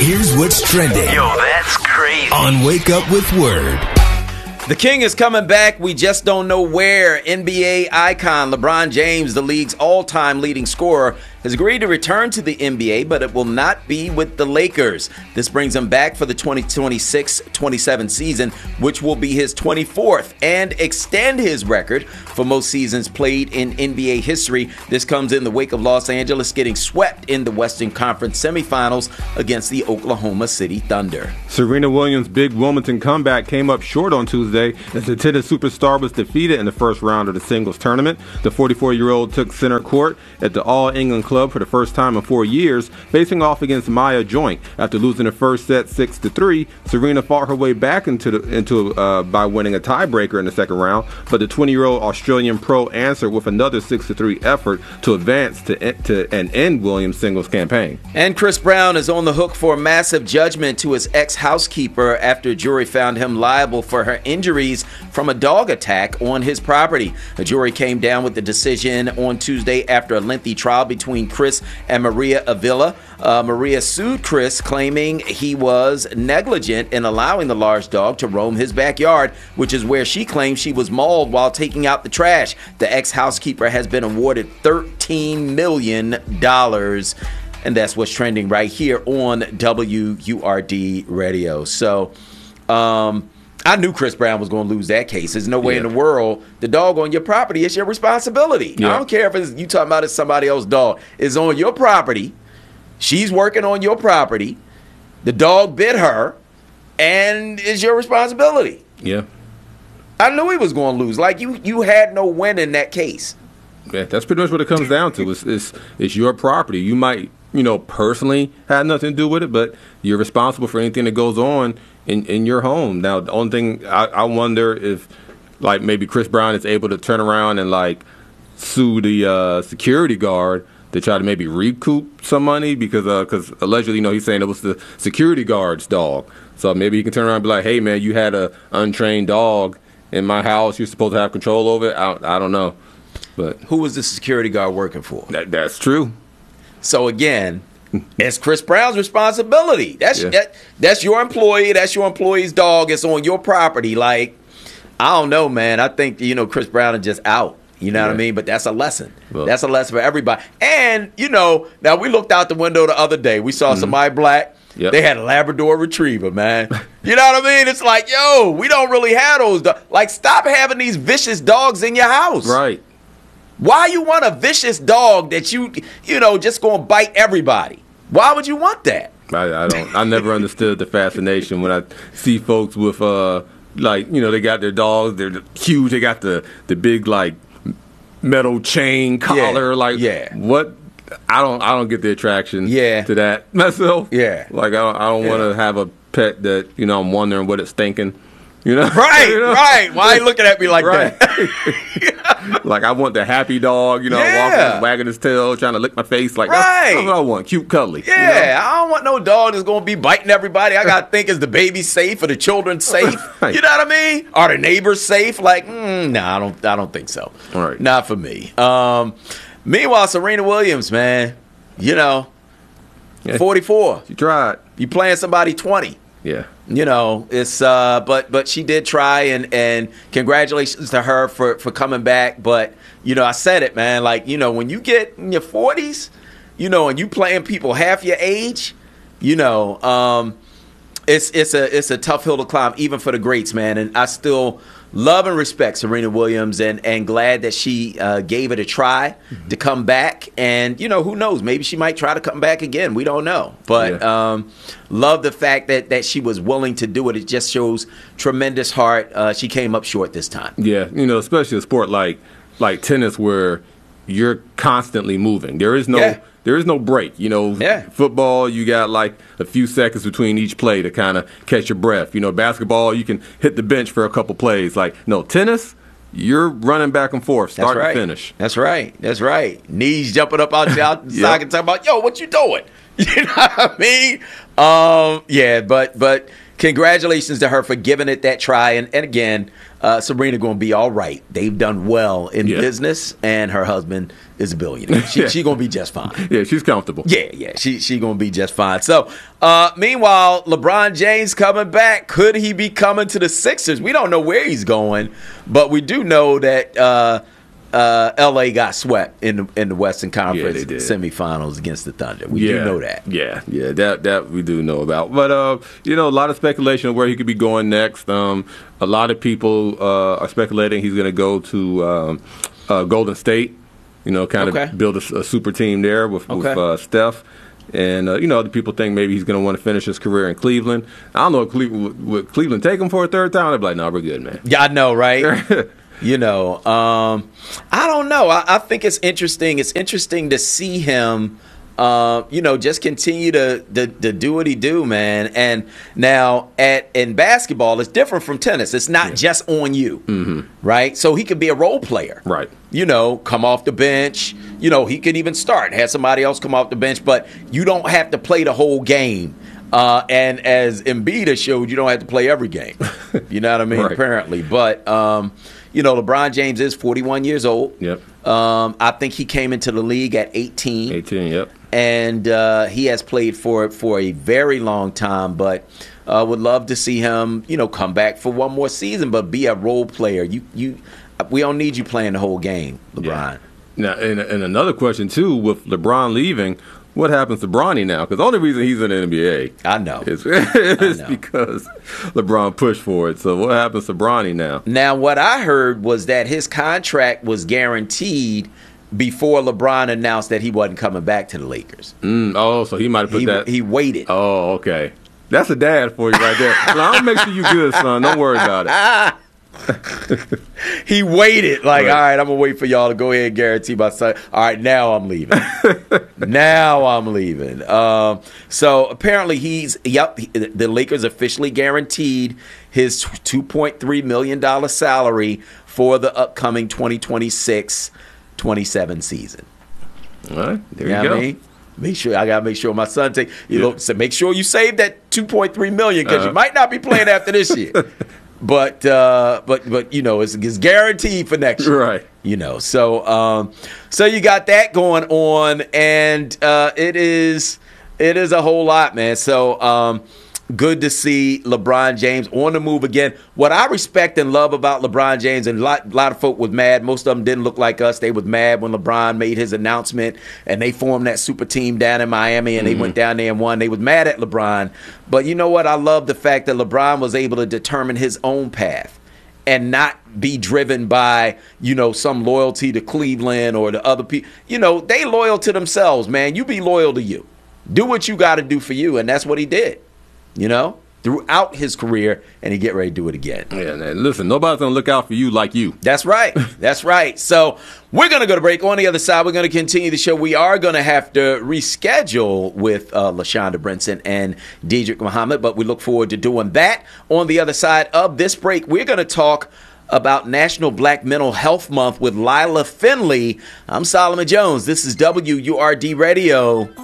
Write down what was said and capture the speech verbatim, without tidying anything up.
Here's what's trending. Yo, that's crazy. On Wake Up with Word. The King is coming back. We just don't know where. N B A icon LeBron James, the league's all-time leading scorer, has agreed to return to the N B A, but it will not be with the Lakers. This brings him back for the twenty twenty-six twenty-seven season, which will be his twenty-fourth, and extend his record for most seasons played in N B A history. This comes in the wake of Los Angeles getting swept in the Western Conference semifinals against the Oklahoma City Thunder. Serena Williams' big Wimbledon comeback came up short on Tuesday as the tennis superstar was defeated in the first round of the singles tournament. The forty-four-year-old took center court at the All-England Club for the first time in four years, facing off against Maya Joint. After losing the first set six to three, Serena fought her way back into the, into uh, by winning a tiebreaker in the second round, but the twenty-year-old Australian pro answered with another six to three effort to advance to, to and end Williams' singles campaign. And Chris Brown is on the hook for a massive judgment to his ex-housekeeper after a jury found him liable for her injuries from a dog attack on his property. The jury came down with the decision on Tuesday after a lengthy trial between Chris and Maria Avila. Uh, Maria sued Chris, claiming he was negligent in allowing the large dog to roam his backyard, which is where she claims she was mauled while taking out the trash. The ex-housekeeper has been awarded thirteen million dollars, and that's what's trending right here on W U R D Radio. So, um... I knew Chris Brown was going to lose that case. There's no way yeah. in the world. The dog on your property is your responsibility. Yeah. I don't care if it's, you talking about it's somebody else's dog. It's on your property. She's working on your property. The dog bit her, and it's your responsibility. Yeah. I knew he was going to lose. Like, you you had no win in that case. Yeah, that's pretty much what it comes down to. It's, it's, it's your property. You might, you know, personally have nothing to do with it, but you're responsible for anything that goes on in, in your home. Now, the only thing I, I wonder if, like, maybe Chris Brown is able to turn around and, like, sue the uh, security guard to try to maybe recoup some money because uh, cause allegedly, you know, he's saying it was the security guard's dog. So maybe he can turn around and be like, hey, man, you had a untrained dog in my house. You're supposed to have control over it. I, I don't know. But who was the security guard working for? That, that's true. So, again, it's Chris Brown's responsibility. That's Yeah. that, that's your employee. That's your employee's dog. It's on your property. Like, I don't know, man. I think, you know, Chris Brown is just out. You know Yeah. what I mean? But that's a lesson. Well- that's a lesson for everybody. And, you know, now we looked out the window the other day. We saw Mm-hmm. somebody black. Yep. They had a Labrador Retriever, man. You know what I mean? It's like, yo, we don't really have those dogs. Like, stop having these vicious dogs in your house. Right. Why you want a vicious dog that you, you know, just going to bite everybody? Why would you want that? I, I don't. I never understood the fascination when I see folks with, uh, like, you know, they got their dogs. They're huge. They got the, the big, like, metal chain collar. Yeah, like, yeah. what? I don't. I don't get the attraction. Yeah. to that myself. Yeah. Like, I don't, I don't Yeah. want to have a pet that, you know, I'm wondering what it's thinking. You know. Right, You know? right. Why are you looking at me like Right. that? Like, I want the happy dog, you know, Yeah. walking, wagging his tail, trying to lick my face. Like, Right. that's, that's what I want. Cute, cuddly. you know? Yeah, I don't want no dog that's going to be biting everybody. I got to think, is the baby safe? Are the children safe? Right. You know what I mean? Are the neighbors safe? Like, mm, no, I don't I don't think so. All right. Not for me. Um, meanwhile, Serena Williams, man, you know, Yeah. forty-four. You tried. You playing somebody twenty. Yeah. You know, it's uh but but she did try, and and congratulations to her for for coming back. But you know, I said it, man, like, you know, when you get in your forties, you know, and you playing people half your age, you know, um it's it's a it's a tough hill to climb, even for the greats, man. And I still love and respect Serena Williams, and, and glad that she uh, gave it a try mm-hmm. to come back. And, you know, who knows? Maybe she might try to come back again. We don't know. But Yeah. um, love the fact that, that she was willing to do it. It just shows tremendous heart. Uh, she came up short this time. Yeah, you know, especially a sport like like tennis where you're constantly moving. There is no Yeah. there is no break. You know, Yeah. football, you got like a few seconds between each play to kind of catch your breath. You know, basketball, you can hit the bench for a couple plays. Like, no, tennis, you're running back and forth, start That's right. to finish. That's right. That's right. Knees jumping up out the outside Yep. and talking about, yo, what you doing? You know what I mean? Um, yeah, but but congratulations to her for giving it that try. And, and again, uh, Serena going to be all right. They've done well in Yeah. business, and her husband is a billionaire. She, Yeah. she going to be just fine. Yeah, she's comfortable. Yeah, yeah, she she gonna be just fine. So, uh, meanwhile, LeBron James coming back. Could he be coming to the Sixers? We don't know where he's going, but we do know that uh, uh, L A got swept in the, in the Western Conference they did. semifinals against the Thunder. We yeah, do know that. Yeah, yeah, that that we do know about. But uh, you know, a lot of speculation of where he could be going next. Um, a lot of people uh, are speculating he's going to go to um, uh, Golden State. You know, kind Okay. of build a, a super team there with, with Okay. uh, Steph. And, uh, you know, other people think maybe he's going to want to finish his career in Cleveland. I don't know if Cleveland, would, would Cleveland take him for a third time? They'd be like, no, we're good, man. Yeah, I know, right? You know, um, I don't know. I, I think it's interesting. It's interesting to see him, uh, you know, just continue to, to to do what he do, man. And now at in basketball, it's different from tennis. It's not just on you, mm-hmm. right? So he could be a role player, Right. You know, come off the bench. You know, he could even start, have somebody else come off the bench, but you don't have to play the whole game. Uh, and as Embiid has showed, you don't have to play every game. You know what I mean? Right. Apparently. But, um, you know, LeBron James is forty-one years old. Yep. Um, I think he came into the league at eighteen. eighteen, yep. And uh, he has played for for a very long time, but uh, would love to see him, you know, come back for one more season, but be a role player. You, you, we don't need you playing the whole game, LeBron. Yeah. Now, and, and another question, too, with LeBron leaving, what happens to Bronny now? Because the only reason he's in the N B A I know. is, is know. because LeBron pushed for it. So what happens to Bronny now? Now, what I heard was that his contract was guaranteed before LeBron announced that he wasn't coming back to the Lakers. Mm, oh, so he might have put He, that. he waited. Oh, okay. That's a dad for you right there. Well, I'll make sure you good, son. Don't worry about it. He waited. Like, Right. all right, I'm going to wait for y'all to go ahead and guarantee my son. All right, now I'm leaving. now I'm leaving. Um, so apparently he's, yep, the Lakers officially guaranteed his two point three million dollars salary for the upcoming twenty twenty-six twenty-seven season. All right, there You know you what go. I mean? Make sure I gotta make sure my son take you Yeah. know so make sure you save that two point three million because Uh-huh. you might not be playing after this year. But uh, but but you know it's, it's guaranteed for next year. Right. You know, so um, so you got that going on, and uh, it is it is a whole lot, man. So um, good to see LeBron James on the move again. What I respect and love about LeBron James, and a lot, lot of folk was mad. Most of them didn't look like us. They was mad when LeBron made his announcement, and they formed that super team down in Miami, and they went down there and won. They was mad at LeBron. But you know what? I love the fact that LeBron was able to determine his own path and not be driven by, you know, some loyalty to Cleveland or to other people. You know, they loyal to themselves, man. You be loyal to you. Do what you got to do for you, and that's what he did. You know, throughout his career, and he get ready to do it again. Yeah, man. Listen, nobody's gonna look out for you like you. That's right. That's right. So we're going to go to break. On the other side, we're going to continue the show. We are going to have to reschedule with uh, LaShonda Brinson and Dedrick Muhammad, but we look forward to doing that. On the other side of this break, we're going to talk about National Black Mental Health Month with Lila Finley. I'm Solomon Jones. This is W U R D Radio.